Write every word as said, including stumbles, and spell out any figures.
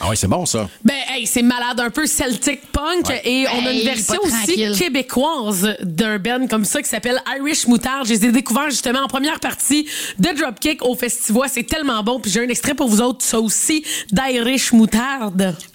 Ah oui, c'est bon, ça. Ben, hey, c'est malade, un peu Celtic punk. Ouais. Et on a une Hey, version pas aussi tranquille. québécoise d'un band comme ça qui s'appelle Irish Moutarde. Je les ai découverts justement en première partie de Dropkick au Festival. C'est tellement bon. Puis j'ai un extrait pour vous autres, ça aussi, d'Irish Moutarde.